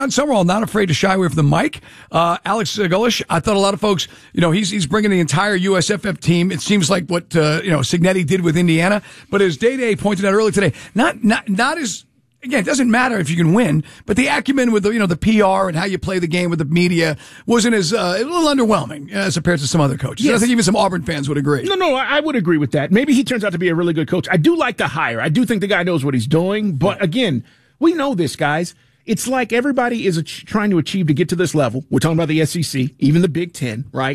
Summerall not afraid to shy away from the mic. Alex Golesh, I thought a lot of folks, he's bringing the entire USFF team. It seems like what Cignetti did with Indiana. But as Day pointed out earlier today, not as. Again, it doesn't matter if you can win, but the acumen with the PR and how you play the game with the media wasn't as a little underwhelming as compared to some other coaches. Yes. I think even some Auburn fans would agree. No, I would agree with that. Maybe he turns out to be a really good coach. I do like the hire. I do think the guy knows what he's doing. But again, we know this, guys. It's like everybody is trying to achieve to get to this level. We're talking about the SEC, even the Big Ten, right?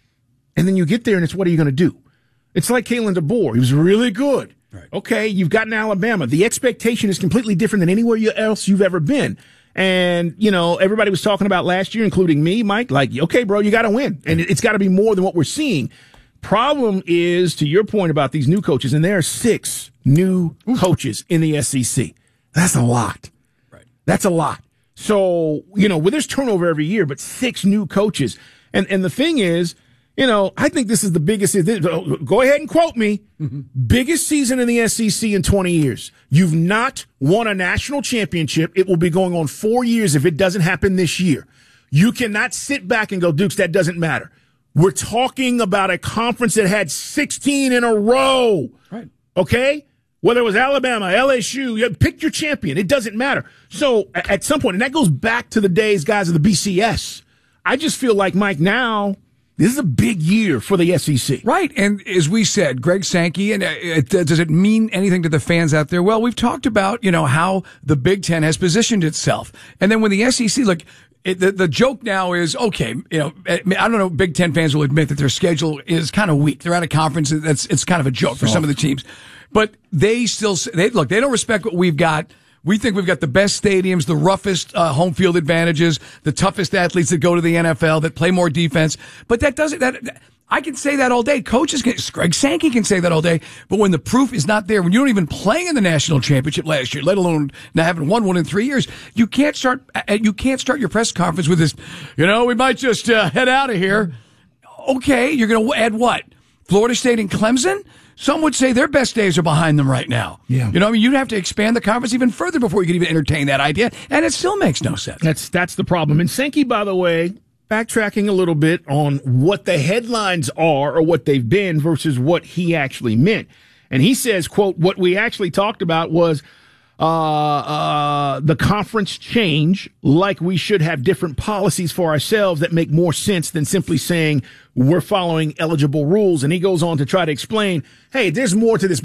And then you get there and it's what are you going to do? It's like Kalen DeBoer. He was really good. Right. Okay, you've gotten Alabama. The expectation is completely different than anywhere else you've ever been. And, everybody was talking about last year, including me, Mike, like, okay, bro, you got to win. And it's got to be more than what we're seeing. Problem is, to your point about these new coaches, and there are 6 new coaches in the SEC. That's a lot. Right. That's a lot. So, there's turnover every year, but 6 new coaches. And the thing is, I think this is the biggest, go ahead and quote me, biggest season in the SEC in 20 years. You've not won a national championship. It will be going on 4 years if it doesn't happen this year. You cannot sit back and go, Dukes, that doesn't matter. We're talking about a conference that had 16 in a row. Right. Okay? Whether it was Alabama, LSU, pick your champion. It doesn't matter. So at some point, and that goes back to the days, guys, of the BCS. I just feel like, Mike, now, this is a big year for the SEC. Right. And as we said, Greg Sankey, and does it mean anything to the fans out there? Well, we've talked about, how the Big Ten has positioned itself. And then when the SEC, look, the joke now is, okay, I don't know, Big Ten fans will admit that their schedule is kind of weak. They're at a conference. It's kind of a joke for some of the teams. But they don't respect what we've got. We think we've got the best stadiums, the roughest home field advantages, the toughest athletes that go to the NFL, that play more defense. But I can say that all day. Greg Sankey can say that all day. But when the proof is not there, when you don't even play in the national championship last year, let alone now having won one in 3 years, you can't start your press conference with this, we might just head out of here. Okay, you're going to add what? Florida State and Clemson? Some would say their best days are behind them right now. Yeah. You'd have to expand the conference even further before you could even entertain that idea, and it still makes no sense. That's the problem. And Sankey, by the way, backtracking a little bit on what the headlines are or what they've been versus what he actually meant. And he says, quote, what we actually talked about was the conference change, like we should have different policies for ourselves that make more sense than simply saying we're following eligible rules. And he goes on to try to explain, hey, there's more to this